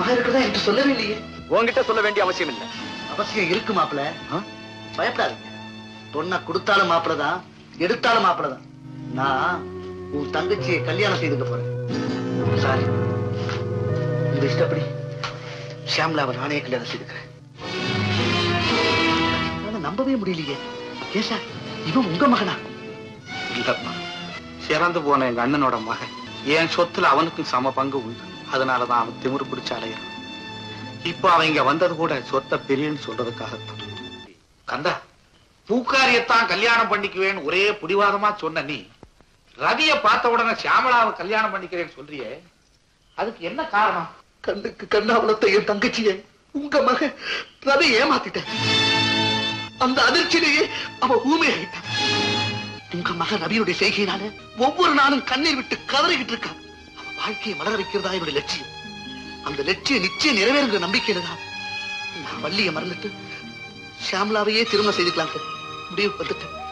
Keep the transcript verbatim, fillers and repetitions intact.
மகன் இருக்குதா என்று சொல்லவே இல்லையே. உங்ககிட்ட சொல்ல வேண்டிய அவசியம் இல்லை. அவசியம் இருக்கு மாப்பிள, பயப்படாதீங்க. பொண்ணை கொடுத்தாலும் மாப்பிளதான், எடுத்தாலும் மாப்பிளதான். நான் உன் தங்கச்சியை கல்யாணம் செய்துக்க போறேன். சாரி, உங்க இஷ்டப்படி ஷியாம்லாவை நானே கல்யாணம் செய்துக்கிறேன். நம்பவே முடியலையே. ஏன் சார், இவன் உங்க மகனா? இல்லப்பா, சிறந்து போன எங்க அண்ணனோட மகன். என் சொத்துல அவனுக்கும் சம பங்கு உண்டு. அதனாலதான் அவன் திமிரு பிடிச்ச அலையிறான். இப்ப அவன் இங்க வந்தது கூட சொத்த பெரியன்னு சொல்றதுக்காகத்தான். கந்தா, பூக்காரியத்தான் கல்யாணம் பண்ணிக்குவேன்னு ஒரே புடிவாதமா சொன்ன நீ ரவிய பார்த்த உடனே சியாமளாவை கல்யாணம் பண்ணிக்கிறேன்னு சொல்றியே, அதுக்கு என்ன காரணம்? கண்ணுக்கு கண்ணாவளத்தை என் தங்கச்சியை உங்க மகன் ரவி ஏமாத்திட்டேன். அந்த அதிர்ச்சியிலேயே அவ ஊமை ஆயிட்டான். உங்க மகன் ரவியுடைய செய்கையினால ஒவ்வொரு நாளும் கண்ணீர் விட்டு கதறிக்கிட்டு இருக்கான். அவன் வாழ்க்கையை வளர வைக்கிறதா என்னுடைய லட்சியம். அந்த லட்சியம் நிச்சயம் நிறைவேறுங்கிற நம்பிக்கையில தான் நான் வள்ளியை மறந்துட்டு ஷியாம்லாவையே திருமணம் செய்துக்கலாம் முடிவு வந்துட்டேன்.